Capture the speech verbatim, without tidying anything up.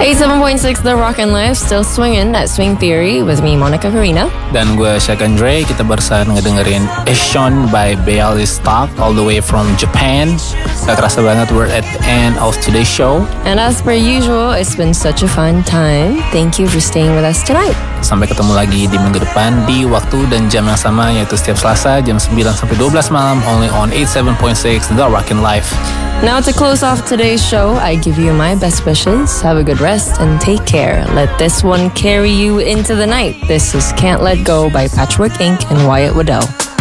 eighty-seven point six The Rock and Life, still swinging at Swing Theory with me, Monica Karina. Dan gue Shaq Andre. Kita barusan ngedengerin Ishon by Bialystok all the way from Japan. Gak kerasa banget we're at the end of today's show. And as per usual, it's been such a fun time. Thank you for staying with us tonight. Sampai ketemu lagi di minggu depan di waktu dan jam yang sama, yaitu setiap Selasa jam sembilan sampai dua belas malam, only on eighty-seven point six The Rock and Life. Now to close off today's show, I give you my best wishes. Have a good rest and take care. Let this one carry you into the night. This is Can't Let Go by Patchwork Incorporated and Wyatt Waddell.